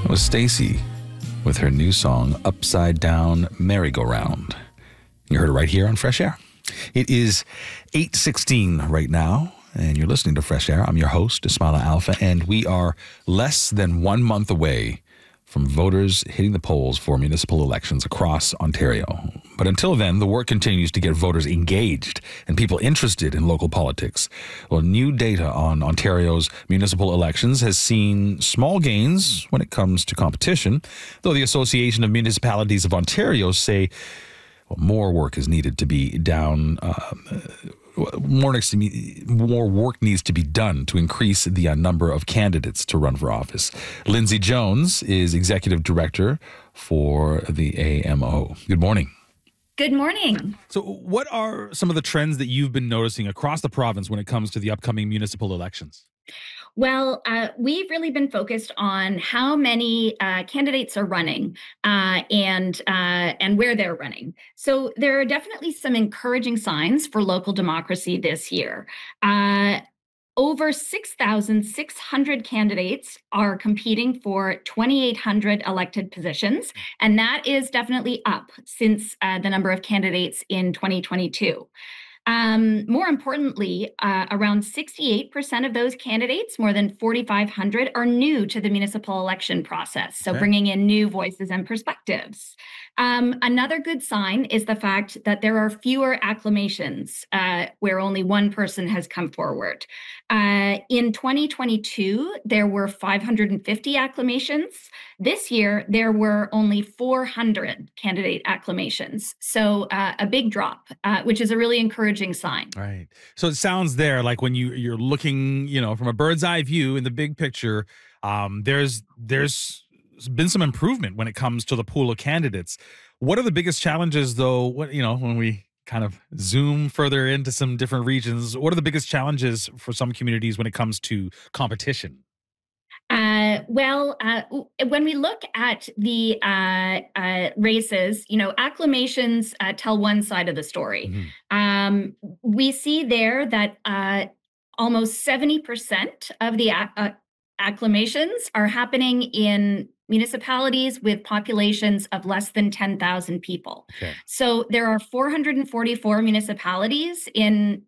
That was Stacy with her new song, Upside Down Merry-Go-Round. You heard it right here on Fresh Air. It is 8:16 right now, and you're listening to Fresh Air. I'm your host, Ismaila Alfa, and we are less than 1 month away from voters hitting the polls for municipal elections across Ontario. But until then, the work continues to get voters engaged and people interested in local politics. Well, new data on Ontario's municipal elections has seen small gains when it comes to competition, though the Association of Municipalities of Ontario say more work is needed to be done. More work needs to be done to increase the number of candidates to run for office. Lindsay Jones is executive director for the AMO. Good morning. Good morning. So what are some of the trends that you've been noticing across the province when it comes to the upcoming municipal elections? Well, we've really been focused on how many candidates are running and where they're running. So there are definitely some encouraging signs for local democracy this year. Over 6,600 candidates are competing for 2,800 elected positions, and that is definitely up since the number of candidates in 2022. More importantly, around 68% of those candidates, more than 4,500, are new to the municipal election process, so bringing in new voices and perspectives. Another good sign is the fact that there are fewer acclamations where only one person has come forward. In 2022, there were 550 acclamations. This year, there were only 400 candidate acclamations. So a big drop, which is a really encouraging sign. Right. So it sounds there like when you're looking, from a bird's eye view in the big picture, there's been some improvement when it comes to the pool of candidates. What are the biggest challenges, though? When we kind of zoom further into some different regions, what are the biggest challenges for some communities when it comes to competition? When we look at the races, acclamations tell one side of the story. Mm-hmm. We see there that almost 70% of the acclamations are happening in municipalities with populations of less than 10,000 people. Okay. So there are 444 municipalities in